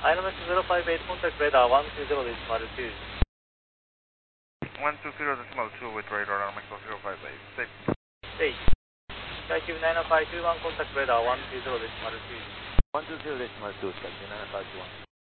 INOMEX 058, contact radar 120.2. 120.2 with radar INOMEX 058. Safe. Safe. Skycube 90521, contact radar 120.2. 120.2, Skycube 90521.